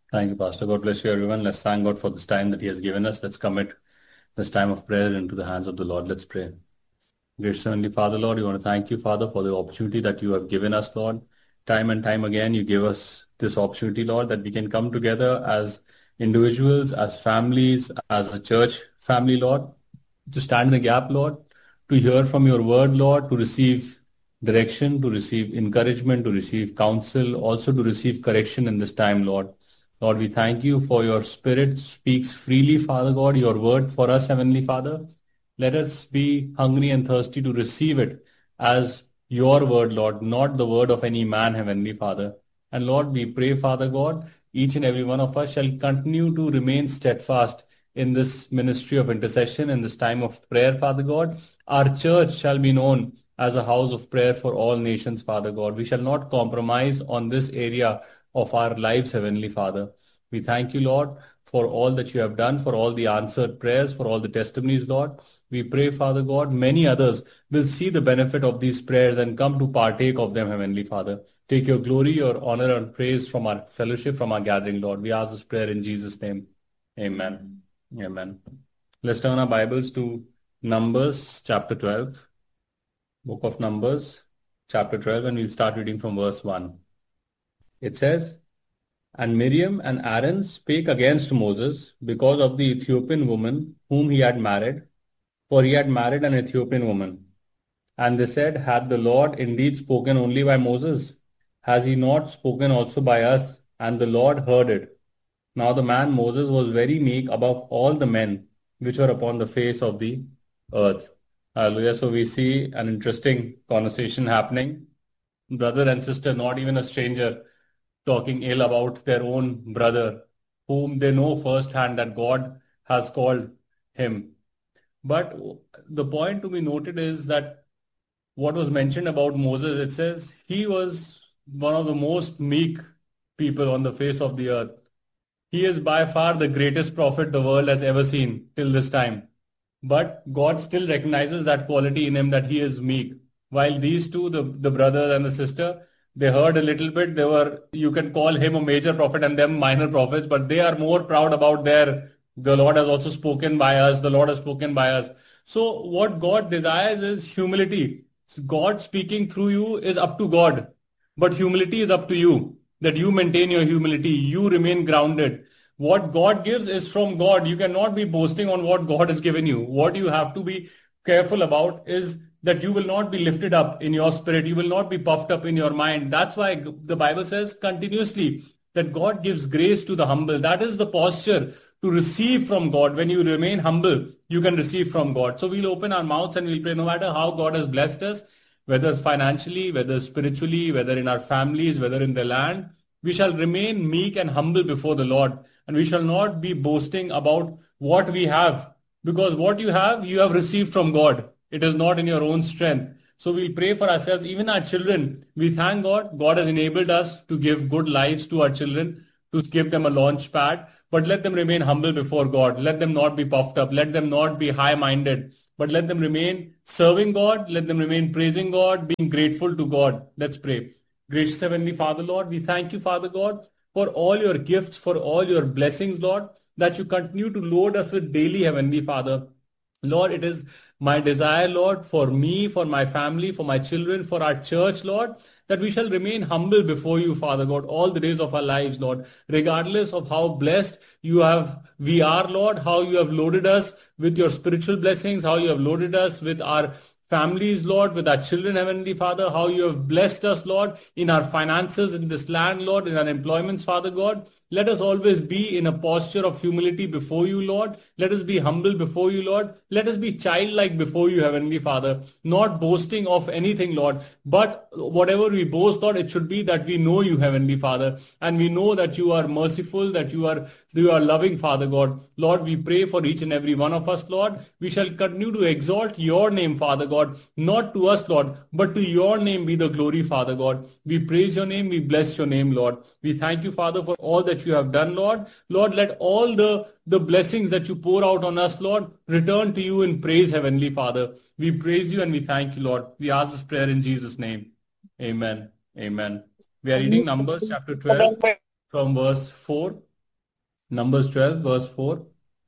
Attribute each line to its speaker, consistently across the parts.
Speaker 1: Thank you, Pastor. God bless you, everyone. Let's thank God for this time that He has given us. Let's commit this time of prayer into the hands of the Lord. Let's pray. Gracious Heavenly Father, Lord, we want to thank you, Father, for the opportunity that you have given us, Lord. Time and time again, you give us this opportunity, Lord, that we can come together as individuals, as families, as a church family, Lord, to stand in the gap, Lord, to hear from your word, Lord, to receive direction, to receive encouragement, to receive counsel, also to receive correction in this time, Lord. Lord, we thank you for your spirit speaks freely, Father God, your word for us, Heavenly Father. Let us be hungry and thirsty to receive it as your word, Lord, not the word of any man, Heavenly Father. And Lord, we pray, Father God, each and every one of us shall continue to remain steadfast in this ministry of intercession, in this time of prayer, Father God. Our church shall be known as a house of prayer for all nations, Father God. We shall not compromise on this area of our lives, Heavenly Father. We thank you, Lord, for all that you have done, for all the answered prayers, for all the testimonies, Lord. We pray, Father God, many others will see the benefit of these prayers and come to partake of them, Heavenly Father. Take your glory, your honor, and praise from our fellowship, from our gathering, Lord. We ask this prayer in Jesus' name. Amen. Amen. Let's turn our Bibles to Numbers chapter 12. Book of Numbers chapter 12, and we'll start reading from verse 1. It says, And Miriam and Aaron spake against Moses because of the Ethiopian woman whom he had married, for he had married an Ethiopian woman. And they said, Hath the Lord indeed spoken only by Moses? Has he not spoken also by us? And the Lord heard it. Now the man Moses was very meek above all the men which were upon the face of the earth. Hallelujah. So we see an interesting conversation happening. Brother and sister, not even a stranger, talking ill about their own brother, whom they know firsthand that God has called him. But the point to be noted is that what was mentioned about Moses, it says he was one of the most meek people on the face of the earth. He is by far the greatest prophet the world has ever seen till this time. But God still recognizes that quality in him, that he is meek. While these two, the brother and the sister, they heard a little bit. They were, you can call him a major prophet and them minor prophets, but they are more proud about the Lord has also spoken by us. The Lord has spoken by us. So what God desires is humility. So God speaking through you is up to God, but humility is up to you, that you maintain your humility. You remain grounded. What God gives is from God. You cannot be boasting on what God has given you. What you have to be careful about is that you will not be lifted up in your spirit. You will not be puffed up in your mind. That's why the Bible says continuously that God gives grace to the humble. That is the posture to receive from God. When you remain humble, you can receive from God. So we'll open our mouths and we'll pray, no matter how God has blessed us, whether financially, whether spiritually, whether in our families, whether in the land, we shall remain meek and humble before the Lord. And we shall not be boasting about what we have, because what you have received from God. It is not in your own strength. So we'll pray for ourselves, even our children. We thank God. God has enabled us to give good lives to our children, to give them a launch pad, but let them remain humble before God. Let them not be puffed up. Let them not be high-minded, but let them remain serving God. Let them remain praising God, being grateful to God. Let's pray. Gracious Heavenly Father, Lord, we thank you, Father God, for all your gifts, for all your blessings, Lord, that you continue to load us with daily, Heavenly Father. Lord, it is my desire, Lord, for me, for my family, for my children, for our church, Lord, that we shall remain humble before you, Father God, all the days of our lives, Lord, regardless of how blessed we are, Lord, how you have loaded us with your spiritual blessings, how you have loaded us with our families, Lord, with our children, Heavenly Father, how you have blessed us, Lord, in our finances, in this land, Lord, in our employments, Father God. Let us always be in a posture of humility before you, Lord. Let us be humble before you, Lord. Let us be childlike before you, Heavenly Father, not boasting of anything, Lord. But whatever we boast, Lord, it should be that we know you, Heavenly Father, and we know that you are merciful, that you are loving, Father God. Lord, we pray for each and every one of us, Lord. We shall continue to exalt your name, Father God, not to us, Lord, but to your name be the glory, Father God. We praise your name. We bless your name, Lord. We thank you, Father, for all that you have done, Lord. Lord, let all the blessings that you pour out on us, Lord, return to you in praise, Heavenly Father. We praise you and we thank you, Lord. We ask this prayer in Jesus' name. Amen. Amen. We are reading Numbers chapter 12 from verse 4. Numbers 12, verse 4.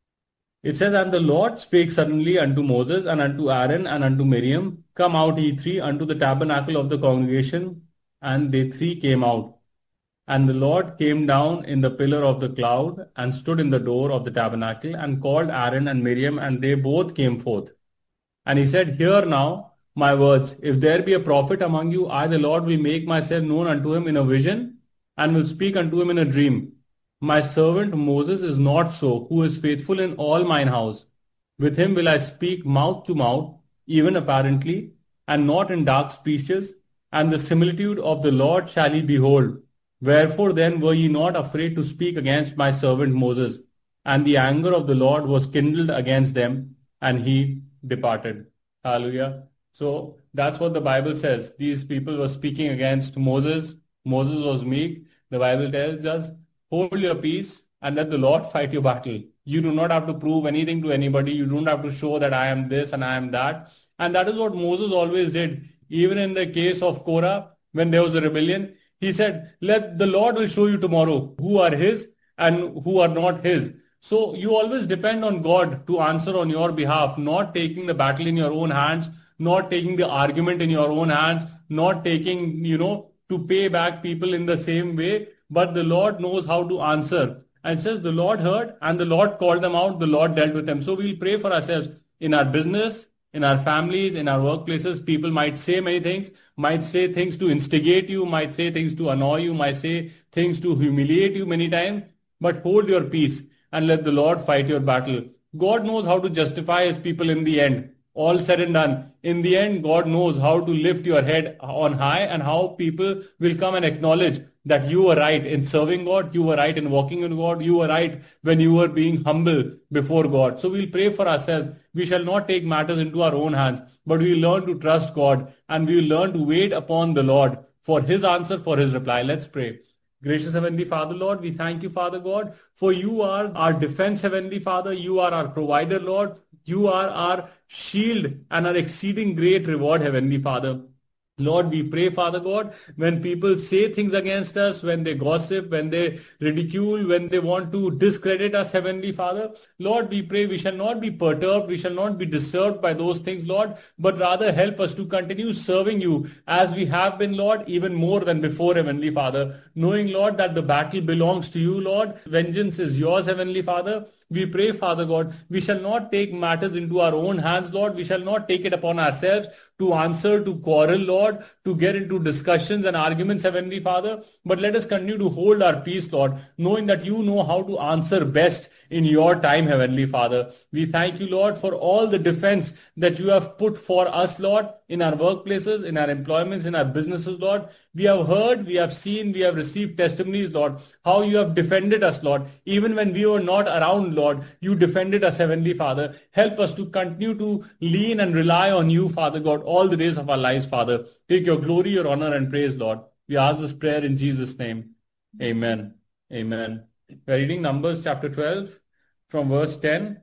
Speaker 1: It says, And the Lord spake suddenly unto Moses and unto Aaron and unto Miriam, Come out ye three unto the tabernacle of the congregation. And they three came out. And the Lord came down in the pillar of the cloud and stood in the door of the tabernacle and called Aaron and Miriam, and they both came forth. And he said, Hear now my words. If there be a prophet among you, I, the Lord, will make myself known unto him in a vision and will speak unto him in a dream. My servant Moses is not so, who is faithful in all mine house. With him will I speak mouth to mouth, even apparently, and not in dark speeches, and the similitude of the Lord shall ye behold. Wherefore then were ye not afraid to speak against my servant Moses? And the anger of the Lord was kindled against them, and he departed. Hallelujah. So that's what the Bible says. These people were speaking against Moses. Moses was meek. The Bible tells us, hold your peace and let the Lord fight your battle. You do not have to prove anything to anybody. You don't have to show that I am this and I am that. And that is what Moses always did. Even in the case of Korah, when there was a rebellion, he said, let the Lord will show you tomorrow who are his and who are not his. So you always depend on God to answer on your behalf, not taking the battle in your own hands, not taking the argument in your own hands, not taking, to pay back people in the same way. But the Lord knows how to answer. And says the Lord heard and the Lord called them out, the Lord dealt with them. So we'll pray for ourselves in our business, in our families, in our workplaces. People might say many things, might say things to instigate you, might say things to annoy you, might say things to humiliate you many times. But hold your peace and let the Lord fight your battle. God knows how to justify his people in the end. All said and done. In the end, God knows how to lift your head on high and how people will come and acknowledge that you were right in serving God, you were right in walking in God, you were right when you were being humble before God. So we'll pray for ourselves. We shall not take matters into our own hands, but we will learn to trust God and we will learn to wait upon the Lord for his answer, for his reply. Let's pray. Gracious Heavenly Father, Lord, we thank you, Father God, for you are our defense, Heavenly Father. You are our provider, Lord. You are our shield and our exceeding great reward, Heavenly Father. Lord, we pray, Father God, when people say things against us, when they gossip, when they ridicule, when they want to discredit us, Heavenly Father, Lord, we pray we shall not be perturbed, we shall not be disturbed by those things, Lord, but rather help us to continue serving you as we have been, Lord, even more than before, Heavenly Father, knowing, Lord, that the battle belongs to you, Lord. Vengeance is yours, Heavenly Father. We pray, Father God, we shall not take matters into our own hands, Lord. We shall not take it upon ourselves to answer, to quarrel, Lord, to get into discussions and arguments, Heavenly Father. But let us continue to hold our peace, Lord, knowing that you know how to answer best in your time, Heavenly Father. We thank you, Lord, for all the defense that you have put for us, Lord, in our workplaces, in our employments, in our businesses, Lord. We have heard, we have seen, we have received testimonies, Lord, how you have defended us, Lord. Even when we were not around, Lord, you defended us, Heavenly Father. Help us to continue to lean and rely on you, Father God, all the days of our lives, Father. Take your glory, your honor and praise, Lord. We ask this prayer in Jesus' name. Amen. Amen. We're reading Numbers chapter 12 from verse 10.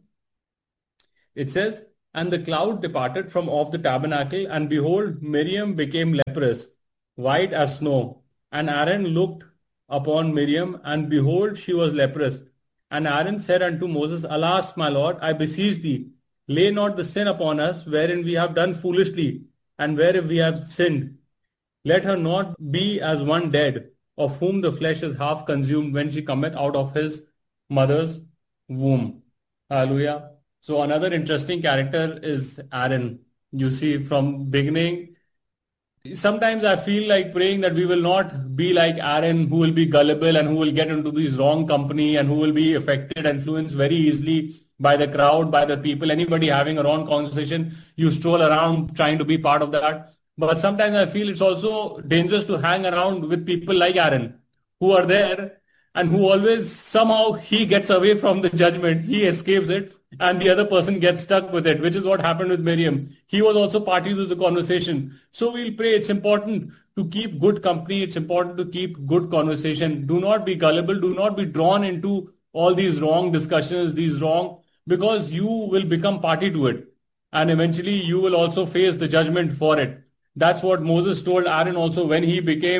Speaker 1: It says, And the cloud departed from off the tabernacle, and behold, Miriam became leprous, white as snow. And Aaron looked upon Miriam, and behold, she was leprous. And Aaron said unto Moses, Alas, my Lord, I beseech thee, lay not the sin upon us, wherein we have done foolishly, and wherein we have sinned. Let her not be as one dead, of whom the flesh is half consumed when she cometh out of his mother's womb. Hallelujah. So another interesting character is Aaron. You see, from beginning, sometimes I feel like praying that we will not be like Aaron, who will be gullible and who will get into this wrong company and who will be affected, influenced very easily by the crowd, by the people, anybody having a wrong conversation. You stroll around trying to be part of that. But sometimes I feel it's also dangerous to hang around with people like Aaron, who are there and who always somehow he gets away from the judgment. He escapes it and the other person gets stuck with it, which is what happened with Miriam. He was also party to the conversation. So we'll pray. It's important to keep good company. It's important to keep good conversation. Do not be gullible. Do not be drawn into all these wrong discussions, because you will become party to it. And eventually you will also face the judgment for it. That's what Moses told Aaron also when he became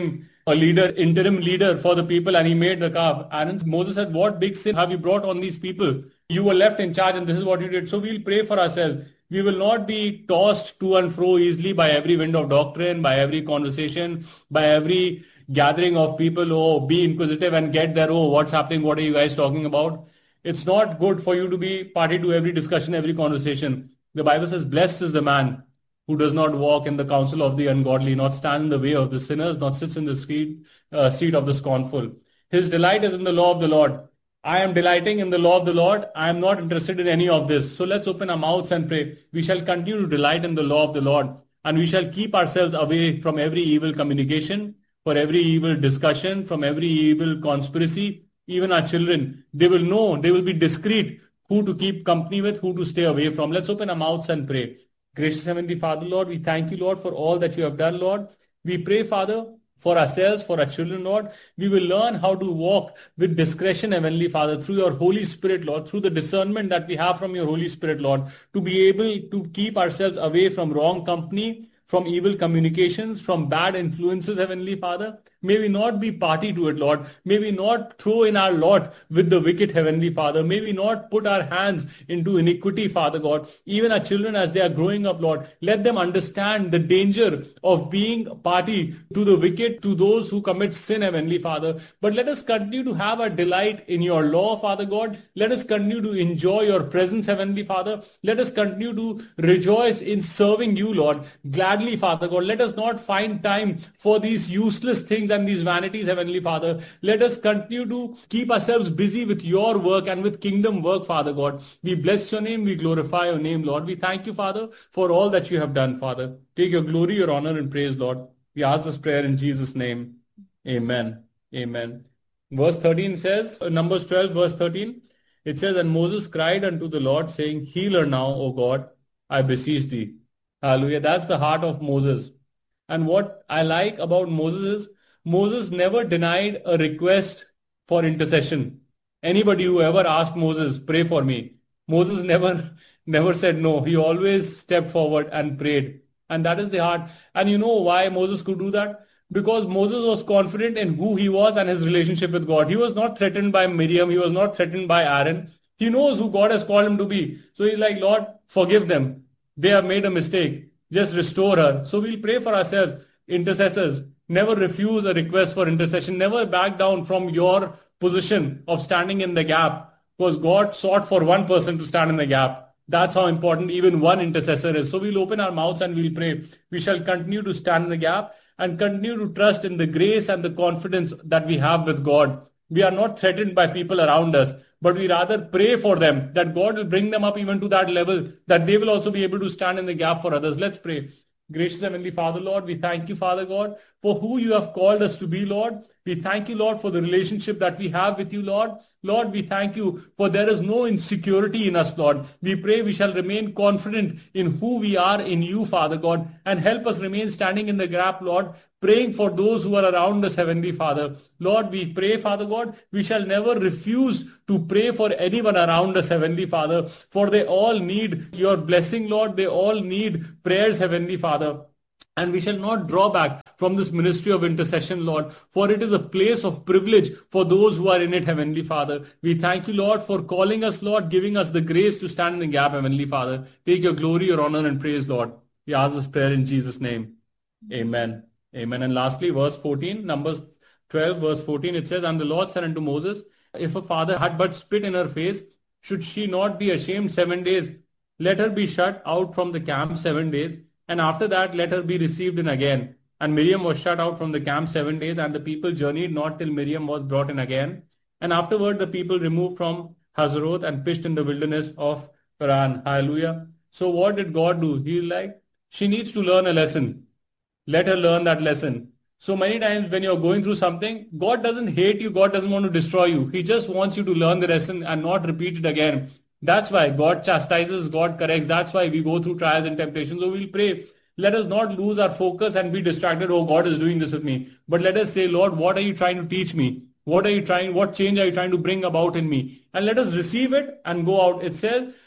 Speaker 1: a leader, interim leader for the people, and he made the calf. Moses said, what big sin have you brought on these people? You were left in charge and this is what you did. So we'll pray for ourselves. We will not be tossed to and fro easily by every wind of doctrine, by every conversation, by every gathering of people. Oh, be inquisitive and get there. Oh, what's happening? What are you guys talking about? It's not good for you to be party to every discussion, every conversation. The Bible says, blessed is the man who does not walk in the counsel of the ungodly, not stand in the way of the sinners, not sits in the seat of the scornful. His delight is in the law of the Lord. I am delighting in the law of the Lord. I am not interested in any of this. So let's open our mouths and pray. We shall continue to delight in the law of the Lord, and we shall keep ourselves away from every evil communication, for every evil discussion, from every evil conspiracy. Even our children, they will know, they will be discreet who to keep company with, who to stay away from. Let's open our mouths and pray. Gracious Heavenly Father, Lord, we thank you, Lord, for all that you have done, Lord. We pray, Father, for ourselves, for our children, Lord. We will learn how to walk with discretion, Heavenly Father, through your Holy Spirit, Lord, through the discernment that we have from your Holy Spirit, Lord, to be able to keep ourselves away from wrong company, from evil communications, from bad influences, Heavenly Father. May we not be party to it, Lord. May we not throw in our lot with the wicked, Heavenly Father. May we not put our hands into iniquity, Father God. Even our children as they are growing up, Lord, let them understand the danger of being party to the wicked, to those who commit sin, Heavenly Father. But let us continue to have a delight in your law, Father God. Let us continue to enjoy your presence, Heavenly Father. Let us continue to rejoice in serving you, Lord. Gladly, Father God. Let us not find time for these useless things and these vanities, Heavenly Father. Let us continue to keep ourselves busy with your work and with kingdom work, Father God. We bless your name. We glorify your name, Lord. We thank you, Father, for all that you have done, Father. Take your glory, your honor, and praise, Lord. We ask this prayer in Jesus' name. Amen. Amen. Verse 13 says, Numbers 12, verse 13, it says, and Moses cried unto the Lord, saying, heal her now, O God, I beseech thee. Hallelujah. That's the heart of Moses. And what I like about Moses is, Moses never denied a request for intercession. Anybody who ever asked Moses, pray for me, Moses never said no. He always stepped forward and prayed. And that is the heart. And you know why Moses could do that? Because Moses was confident in who he was and his relationship with God. He was not threatened by Miriam. He was not threatened by Aaron. He knows who God has called him to be. So he's like, Lord, forgive them. They have made a mistake. Just restore her. So we'll pray for ourselves, intercessors. Never refuse a request for intercession. Never back down from your position of standing in the gap, because God sought for one person to stand in the gap. That's how important even one intercessor is. So we'll open our mouths and we'll pray. We shall continue to stand in the gap and continue to trust in the grace and the confidence that we have with God. We are not threatened by people around us, but we rather pray for them, that God will bring them up even to that level, that they will also be able to stand in the gap for others. Let's pray. Gracious Heavenly Father, Lord, we thank you, Father God, for who you have called us to be, Lord. We thank you, Lord, for the relationship that we have with you, Lord. Lord, we thank you for there is no insecurity in us, Lord. We pray we shall remain confident in who we are in you, Father God, and help us remain standing in the gap, Lord, praying for those who are around us, Heavenly Father. Lord, we pray, Father God, we shall never refuse to pray for anyone around us, Heavenly Father, for they all need your blessing, Lord. They all need prayers, Heavenly Father. And we shall not draw back from this ministry of intercession, Lord, for it is a place of privilege for those who are in it, Heavenly Father. We thank you, Lord, for calling us, Lord, giving us the grace to stand in the gap, Heavenly Father. Take your glory, your honor, and praise, Lord. We ask this prayer in Jesus' name. Amen. Amen. And lastly, verse 14, Numbers 12, verse 14, it says, and the Lord said unto Moses, if a father had but spit in her face, should she not be ashamed 7 days? Let her be shut out from the camp 7 days. And after that, let her be received in again. And Miriam was shut out from the camp 7 days, and the people journeyed not till Miriam was brought in again. And afterward, the people removed from Hazeroth and pitched in the wilderness of Paran. Hallelujah. So what did God do? He's like, she needs to learn a lesson. Let her learn that lesson. So many times when you're going through something, God doesn't hate you. God doesn't want to destroy you. He just wants you to learn the lesson and not repeat it again. That's why God chastises, God corrects. That's why we go through trials and temptations. So we'll pray. Let us not lose our focus and be distracted. Oh, God is doing this with me. But let us say, Lord, what are you trying to teach me? What change are you trying to bring about in me? And let us receive it and go out. It says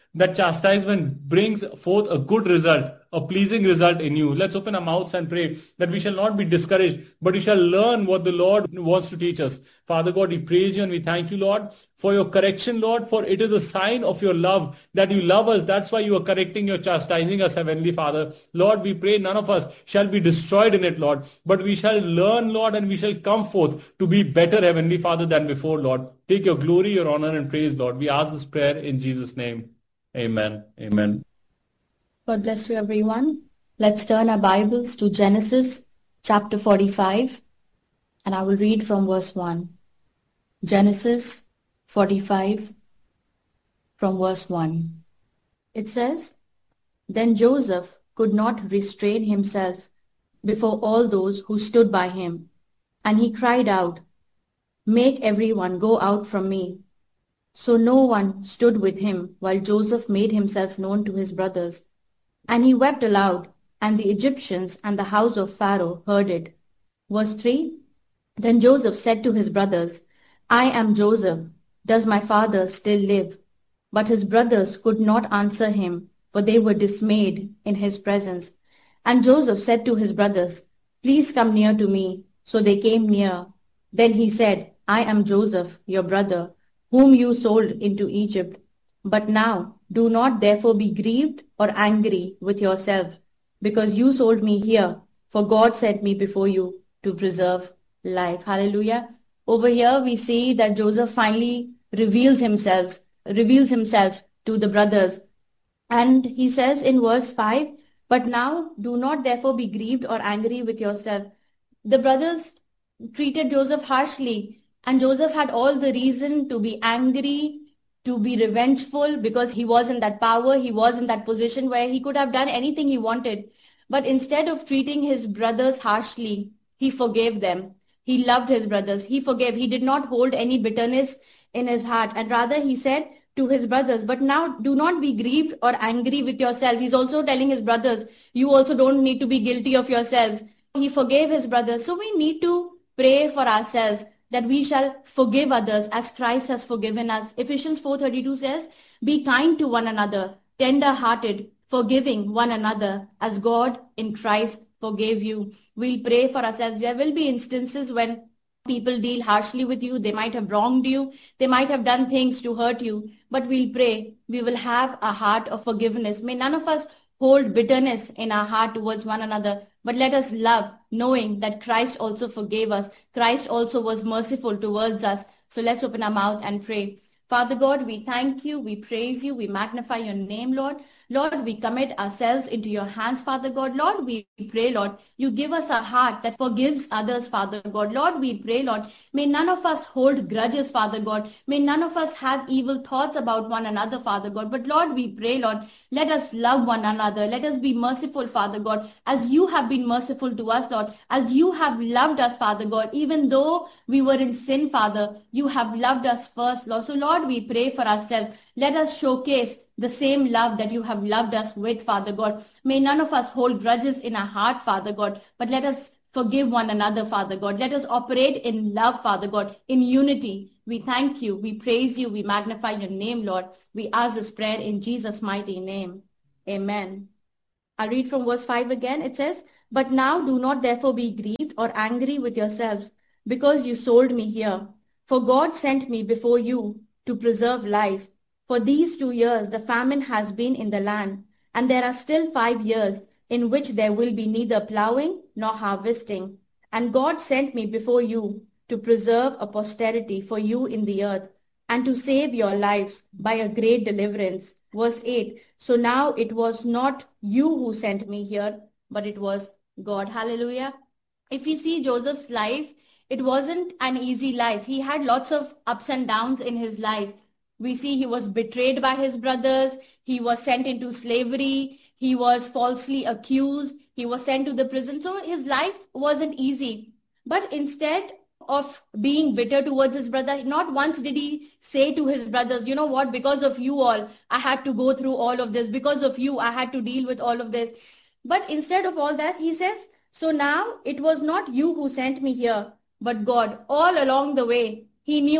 Speaker 1: that chastisement brings forth a good result, a pleasing result in you. Let's open our mouths and pray that we shall not be discouraged, but we shall learn what the Lord wants to teach us. Father God, we praise you and we thank you, Lord, for your correction, Lord, for it is a sign of your love that you love us. That's why you are correcting, you're chastising us, Heavenly Father. Lord, we pray none of us shall be destroyed in it, Lord, but we shall learn, Lord, and we shall come forth to be better, Heavenly Father, than before, Lord. Take your glory, your honor, and praise, Lord. We ask this prayer in Jesus' name. Amen. Amen.
Speaker 2: God bless you, everyone. Let's turn our Bibles to Genesis chapter 45, and I will read from verse 1. Genesis 45 from verse 1. It says, Then Joseph could not restrain himself before all those who stood by him, and he cried out, Make everyone go out from me. So no one stood with him while Joseph made himself known to his brothers. And he wept aloud, and the Egyptians and the house of Pharaoh heard it. Verse 3. Then Joseph said to his brothers, I am Joseph. Does my father still live? But his brothers could not answer him, for they were dismayed in his presence. And Joseph said to his brothers, Please come near to me. So they came near. Then he said, I am Joseph, your brother, whom you sold into Egypt. But now do not therefore be grieved or angry with yourself, because you sold me here, for God sent me before you to preserve life. Hallelujah. Over here we see that Joseph finally reveals himself to the brothers. And he says in verse 5, But now do not therefore be grieved or angry with yourself. The brothers treated Joseph harshly, and Joseph had all the reason to be angry, to be revengeful, because he was in that power, he was in that position where he could have done anything he wanted. But instead of treating his brothers harshly, he forgave them. He loved his brothers. He forgave. He did not hold any bitterness in his heart. And rather he said to his brothers, but now do not be grieved or angry with yourself. He's also telling his brothers, you also don't need to be guilty of yourselves. He forgave his brothers. So we need to pray for ourselves that we shall forgive others as Christ has forgiven us. Ephesians 4:32 says, be kind to one another, tender-hearted, forgiving one another as God in Christ forgave you. We'll pray for ourselves. There will be instances when people deal harshly with you. They might have wronged you. They might have done things to hurt you. But we'll pray. We will have a heart of forgiveness. May none of us hold bitterness in our heart towards one another. But let us love, knowing that Christ also forgave us. Christ also was merciful towards us. So let's open our mouth and pray. Father God, we thank you, we praise you, we magnify your name, Lord. Lord, we commit ourselves into your hands, Father God. Lord, we pray, Lord, you give us a heart that forgives others, Father God. Lord, we pray, Lord, may none of us hold grudges, Father God. May none of us have evil thoughts about one another, Father God. But Lord, we pray, Lord, let us love one another. Let us be merciful, Father God, as you have been merciful to us, Lord, as you have loved us, Father God. Even though we were in sin, Father, you have loved us first, Lord. So, Lord, we pray for ourselves. Let us showcase the same love that you have loved us with, Father God. May none of us hold grudges in our heart, Father God, but let us forgive one another, Father God. Let us operate in love, Father God, in unity. We thank you, we praise you, we magnify your name, Lord. We ask this prayer in Jesus' mighty name. Amen. I'll read from verse 5 again. It says, But now do not therefore be grieved or angry with yourselves, because you sold me here. For God sent me before you to preserve life. For these 2 years the famine has been in the land, and there are still 5 years in which there will be neither plowing nor harvesting. And God sent me before you to preserve a posterity for you in the earth, and to save your lives by a great deliverance. Verse 8, so now it was not you who sent me here, but it was God. Hallelujah. If we see Joseph's life, it wasn't an easy life. He had lots of ups and downs in his life. We see he was betrayed by his brothers. He was sent into slavery. He was falsely accused. He was sent to the prison. So his life wasn't easy. But instead of being bitter towards his brother, not once did he say to his brothers, you know what, because of you all, I had to go through all of this. Because of you, I had to deal with all of this. But instead of all that, he says, so now it was not you who sent me here, but God. All along the way, he knew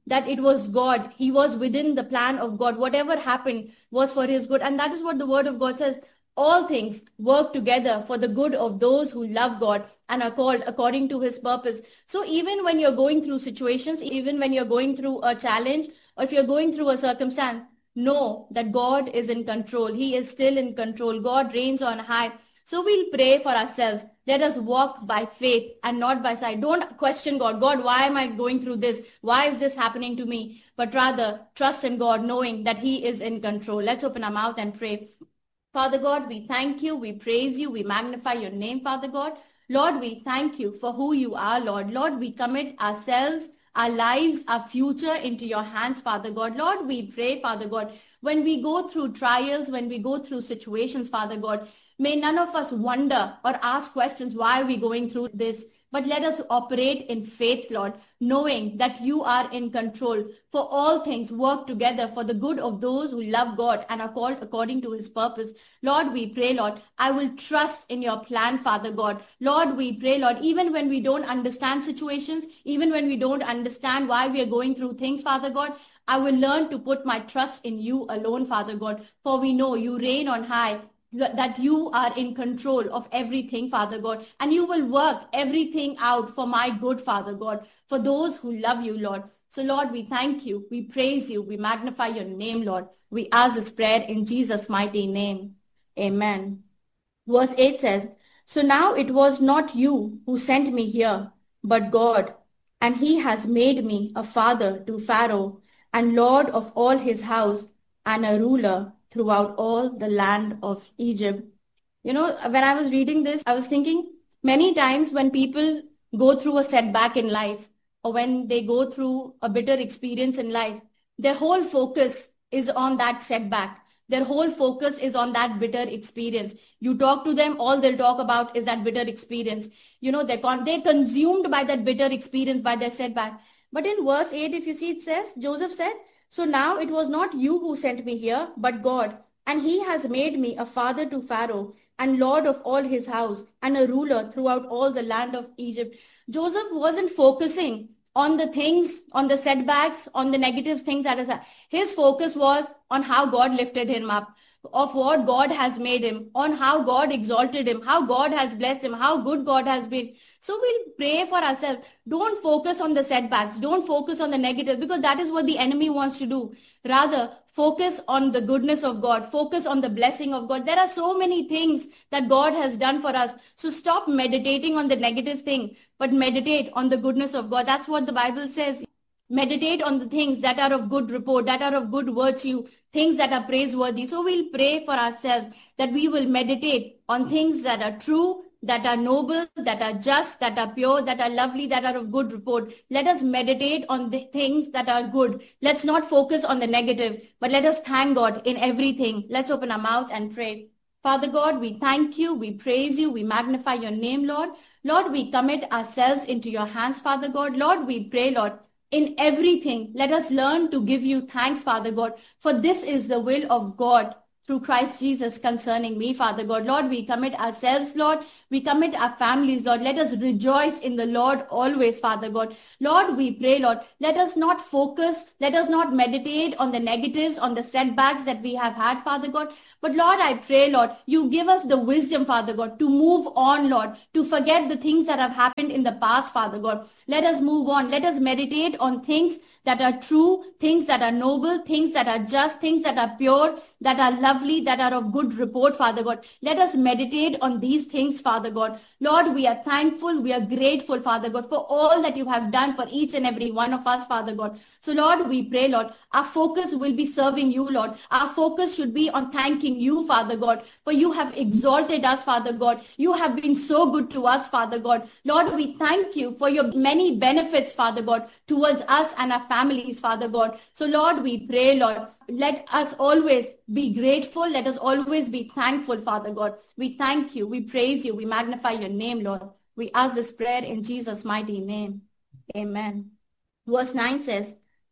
Speaker 2: that it was God. He was within the plan of God. Whatever happened was for his good. And that is what the word of God says. All things work together for the good of those who love God and are called according to his purpose. So even when you're going through situations, even when you're going through a challenge, or if you're going through a circumstance, know that God is in control. He is still in control. God reigns on high. So we'll pray for ourselves. Let us walk by faith and not by sight. Don't question God. God, why am I going through this? Why is this happening to me? But rather trust in God, knowing that he is in control. Let's open our mouth and pray. Father God, we thank you, we praise you, we magnify your name, Father God. Lord, we thank you for who you are, Lord. Lord, we commit ourselves, our lives, our future into your hands, Father God. Lord, we pray, Father God, when we go through trials, when we go through situations, Father God, may none of us wonder or ask questions, why are we going through this? But let us operate in faith, Lord, knowing that you are in control. For all things work together for the good of those who love God and are called according to his purpose. Lord, we pray, Lord, I will trust in your plan, Father God. Lord, we pray, Lord, even when we don't understand situations, even when we don't understand why we are going through things, Father God, I will learn to put my trust in you alone, Father God, for we know you reign on high, that you are in control of everything, Father God, and you will work everything out for my good, Father God, for those who love you, Lord. So, Lord, we thank you, we praise you, we magnify your name, Lord. We ask this prayer in Jesus' mighty name. Amen. Verse 8 says, so now it was not you who sent me here, but God, and he has made me a father to Pharaoh and Lord of all his house and a ruler throughout all the land of Egypt. You know, when I was reading this, I was thinking many times when people go through a setback in life or when they go through a bitter experience in life, their whole focus is on that setback. Their whole focus is on that bitter experience. You talk to them, all they'll talk about is that bitter experience. You know, they're consumed by that bitter experience, by their setback. But in verse 8, if you see, it says, Joseph said, so now it was not you who sent me here, but God. And he has made me a father to Pharaoh and Lord of all his house and a ruler throughout all the land of Egypt. Joseph wasn't focusing on the things, on the setbacks, on the negative things that is. His focus was on how God lifted him up, of what God has made him, on how God exalted him, how God has blessed him, how good God has been. So we'll pray for ourselves. Don't focus on the setbacks. Don't focus on the negative, because that is what the enemy wants to do. Rather, focus on the goodness of God. Focus on the blessing of God. There are so many things that God has done for us. So stop meditating on the negative thing, but meditate on the goodness of God. That's what the Bible says. Meditate on the things that are of good report, that are of good virtue, things that are praiseworthy. So we'll pray for ourselves that we will meditate on things that are true, that are noble, that are just, that are pure, that are lovely, that are of good report. Let us meditate on the things that are good. Let's not focus on the negative, but let us thank God in everything. Let's open our mouth and pray. Father God, we thank you, we praise you, we magnify your name, Lord. Lord, we commit ourselves into your hands, Father God. Lord, we pray, Lord, in everything, let us learn to give you thanks, Father God, for this is the will of God through Christ Jesus concerning me, Father God. Lord, we commit ourselves, Lord. We commit our families, Lord. Let us rejoice in the Lord always, Father God. Lord, we pray, Lord, let us not focus, let us not meditate on the negatives, on the setbacks that we have had, Father God. But Lord, I pray, Lord, you give us the wisdom, Father God, to move on, Lord, to forget the things that have happened in the past, Father God. Let us move on. Let us meditate on things that are true, things that are noble, things that are just, things that are pure, that are lovely, that are of good report, Father God. Let us meditate on these things, Father God. Lord, we are thankful, we are grateful, Father God, for all that you have done for each and every one of us, Father God. So Lord, we pray, Lord, our focus will be serving you, Lord. Our focus should be on thanking you, Father God, for you have exalted us, Father God. You have been so good to us, Father God. Lord, we thank you for your many benefits, Father God, towards us and our families, Father God. So Lord, we pray, Lord, let us always be grateful. Let us always be thankful, Father God. We thank you. We praise you. We magnify your name, Lord. We ask this prayer in Jesus' mighty name. Amen. Verse 9 says,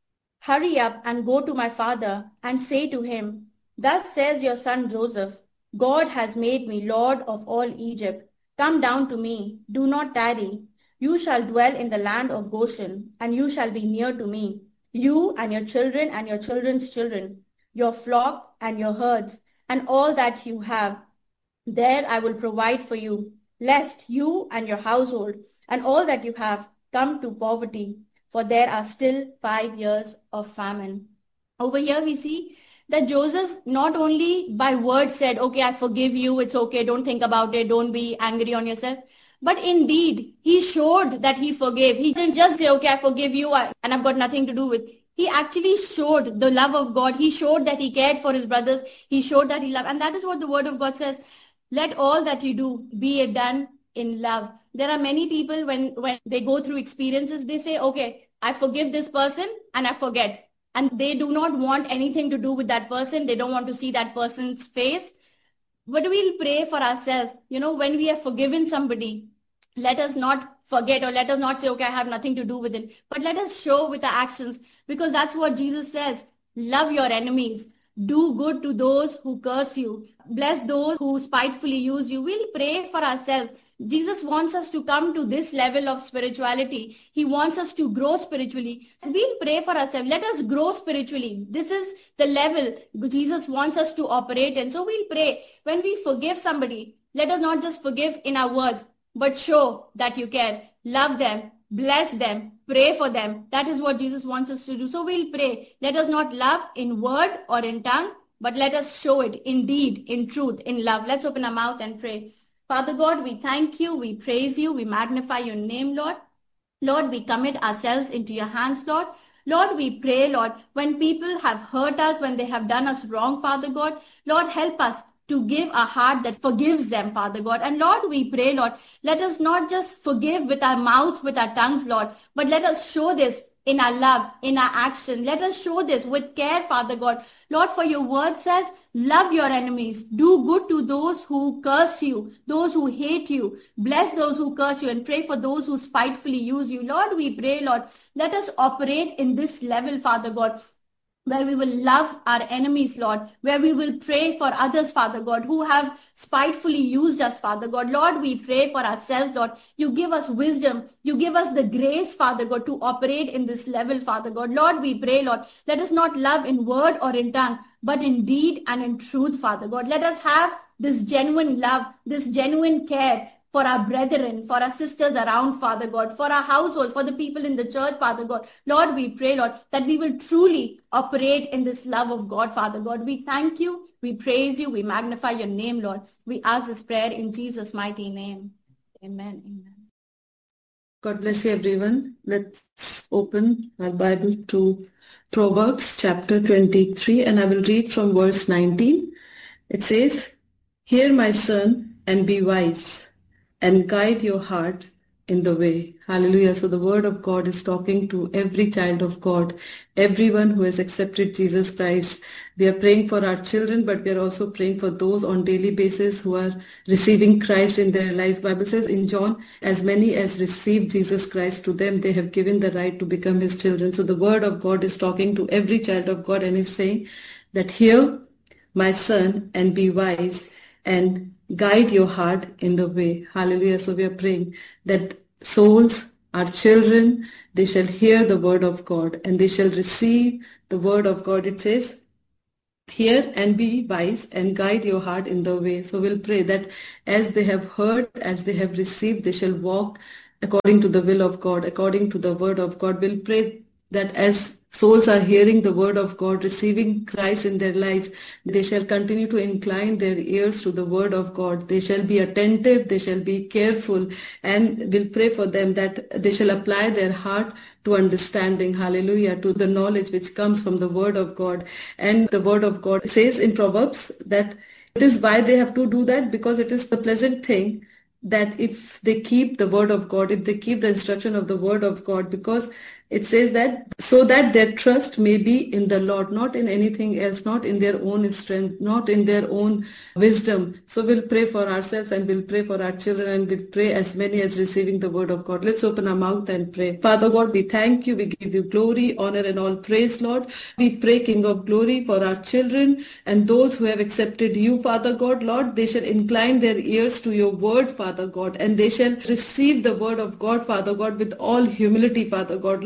Speaker 2: hurry up and go to my father and say to him, thus says your son Joseph, God has made me Lord of all Egypt. Come down to me. Do not tarry. You shall dwell in the land of Goshen, and you shall be near to me. you and your children and your children's children, your flock and your herds, and all that you have. There I will provide for you, lest you and your household and all that you have come to poverty, for there are still 5 years of famine. Over here we see that Joseph not only by word said, okay, I forgive you, it's okay, don't think about it, don't be angry on yourself. But indeed, he showed that he forgave. He didn't just say, okay, I forgive you and I've got nothing to do with. He actually showed the love of God. He showed that he cared for his brothers. He showed that he loved. And that is what the word of God says. Let all that you do be it done in love. There are many people when they go through experiences, they say, okay, I forgive this person and I forget. And they do not want anything to do with that person. They don't want to see that person's face. But we'll pray for ourselves. When we have forgiven somebody, let us not forget, or let us not say, okay, I have nothing to do with it. But let us show with our actions, because that's what Jesus says. Love your enemies. Do good to those who curse you. Bless those who spitefully use you. We'll pray for ourselves. Jesus wants us to come to this level of spirituality. He wants us to grow spiritually. We'll pray for ourselves. Let us grow spiritually. This is the level Jesus wants us to operate in. So we'll pray. When we forgive somebody, let us not just forgive in our words, but show that you care. Love them. Bless them. Pray for them. That is what Jesus wants us to do. So we'll pray. Let us not love in word or in tongue, but let us show it in deed, in truth, in love. Let's open our mouth and pray. Father God, we thank you, we praise you, we magnify your name, Lord. Lord, we commit ourselves into your hands, Lord. Lord, we pray, Lord, when people have hurt us, when they have done us wrong, Father God, Lord, help us to give a heart that forgives them, Father God. And Lord, we pray, Lord, let us not just forgive with our mouths, with our tongues, Lord, but let us show this in our love, in our action. Let us show this with care, Father God. Lord, for your word says, love your enemies. Do good to those who curse you, those who hate you. Bless those who curse you and pray for those who spitefully use you. Lord, we pray, Lord, let us operate in this level, Father God, where we will love our enemies, Lord, where we will pray for others, Father God, who have spitefully used us, Father God. Lord, we pray for ourselves, Lord. You give us wisdom. You give us the grace, Father God, to operate in this level, Father God. Lord, we pray, Lord, let us not love in word or in tongue, but in deed and in truth, Father God. Let us have this genuine love, this genuine care for our brethren, for our sisters around, Father God, for our household, for the people in the church, Father God. Lord, we pray, Lord, that we will truly operate in this love of God, Father God. We thank you, we praise you, we magnify your name, Lord. We ask this prayer in Jesus' mighty name. Amen. Amen.
Speaker 3: God bless you, everyone. Let's open our Bible to Proverbs chapter 23, and I will read from verse 19. It says, "Hear, my son, and be wise, and guide your heart in the way." Hallelujah. So the word of God is talking to every child of God, everyone who has accepted Jesus Christ. We are praying for our children, but we are also praying for those on daily basis who are receiving Christ in their lives. Bible says in John, as many as received Jesus Christ, to them they have given the right to become his children. So the word of God is talking to every child of God and is saying that, hear, my son, and be wise, and guide your heart in the way. Hallelujah. So we are praying that souls, our children, they shall hear the word of God and they shall receive the word of God. It says, hear and be wise and guide your heart in the way. So we'll pray that as they have heard, as they have received, they shall walk according to the will of God, according to the word of God. We'll pray that as souls are hearing the word of God, receiving Christ in their lives, they shall continue to incline their ears to the word of God. They shall be attentive, they shall be careful, and we'll pray for them that they shall apply their heart to understanding, hallelujah, to the knowledge which comes from the word of God. And the word of God says in Proverbs that it is why they have to do that, because it is the pleasant thing that if they keep the word of God, if they keep the instruction of the word of God, because it says that so that their trust may be in the Lord, not in anything else, not in their own strength, not in their own wisdom. So we'll pray for ourselves and we'll pray for our children and we'll pray as many as receiving the word of God. Let's open our mouth and pray. Father God, we thank you. We give you glory, honor and all praise, Lord. We pray, King of glory, for our children and those who have accepted you, Father God. Lord, they shall incline their ears to your word, Father God, and they shall receive the word of God, Father God, with all humility, Father God. Lord,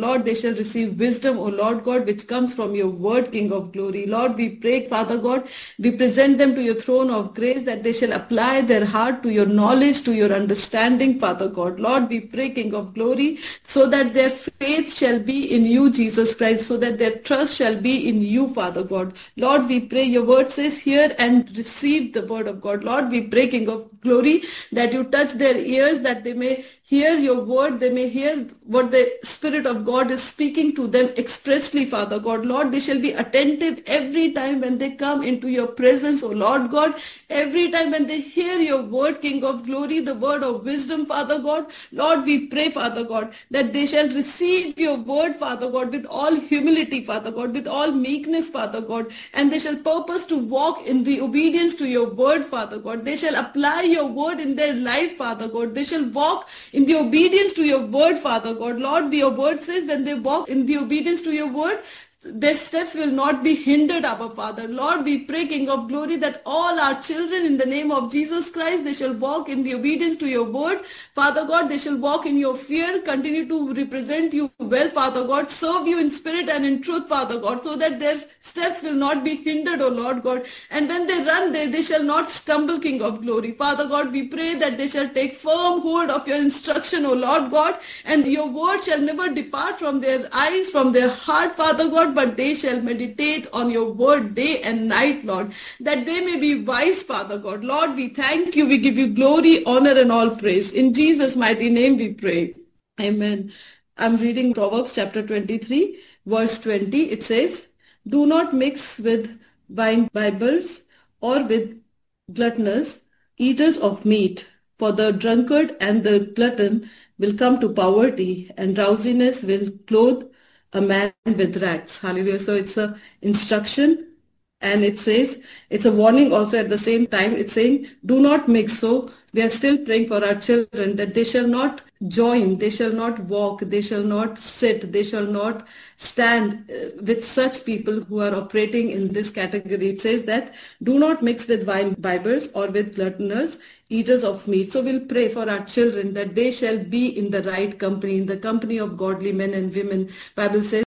Speaker 3: Lord, they shall receive wisdom, O Lord God, which comes from your word, King of glory. Lord, we pray, Father God, we present them to your throne of grace, that they shall apply their heart to your knowledge, to your understanding, Father God. Lord, we pray, King of glory, so that their faith shall be in you, Jesus Christ, so that their trust shall be in you, Father God. Lord, we pray, your word says, hear and receive the word of God. Lord, we pray, King of glory, that you touch their ears, that they may hear your word, they may hear what the Spirit of God is speaking to them expressly, Father God. Lord, they shall be attentive every time when they come into your presence, O Lord God. Every time when they hear your word, King of glory, the word of wisdom, Father God. Lord, we pray, Father God, that they shall receive your word, Father God, with all humility, Father God, with all meekness, Father God, and they shall purpose to walk in the obedience to your word, Father God. They shall apply your word in their life, Father God. They shall walk in the obedience to your word, Father God. Lord, your word says when they walk in the obedience to your word, their steps will not be hindered, Abba Father. Lord, we pray, King of glory, that all our children in the name of Jesus Christ, they shall walk in the obedience to your word. Father God, they shall walk in your fear, continue to represent you well, Father God, serve you in spirit and in truth, Father God, so that their steps will not be hindered, O Lord God. And when they run, they shall not stumble, King of glory. Father God, we pray that they shall take firm hold of your instruction, O Lord God, and your word shall never depart from their eyes, from their heart, Father God, but they shall meditate on your word day and night, Lord, that they may be wise, Father God. Lord, we thank you. We give you glory, honor, and all praise. In Jesus' mighty name we pray. Amen. I'm reading Proverbs chapter 23, verse 20. It says, do not mix with vine-bibbers or with gluttonous eaters of meat, for the drunkard and the glutton will come to poverty, and drowsiness will clothe a man with rags. Hallelujah. So it's a instruction, and it says, it's a warning also at the same time. It's saying, do not mix. So we are still praying for our children that they shall not join, they shall not walk, they shall not sit, they shall not stand with such people who are operating in this category. It says that do not mix with vine-bibbers or with gluttonous eaters of meat. So we'll pray for our children that they shall be in the right company, in the company of godly men and women. Bible says